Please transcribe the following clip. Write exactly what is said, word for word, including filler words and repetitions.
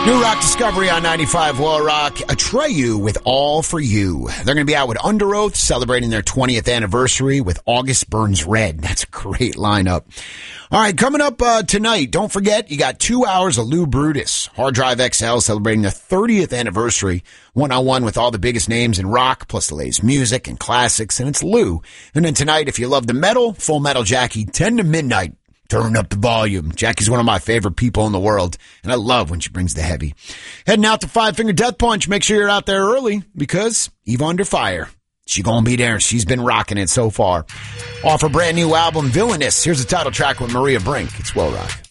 New rock discovery on ninety-five Will Rock. Atreyu with All For You. They're going to be out with Under Oath, celebrating their twentieth anniversary with August Burns Red. That's a great lineup. All right, coming up uh, tonight, don't forget, you got two hours of Lou Brutus. Hard Drive X L celebrating their thirtieth anniversary, one-on-one with all the biggest names in rock, plus the latest music and classics, and it's Lou. And then tonight, if you love the metal, Full Metal Jackie, ten to midnight. Turn up the volume. Jackie's one of my favorite people in the world, and I love when she brings the heavy. Heading out to Five Finger Death Punch. Make sure you're out there early because Eva Under Fire, she gonna be there. She's been rocking it so far. Off her brand new album, Villainous. Here's the title track with Maria Brink. It's Will Rock.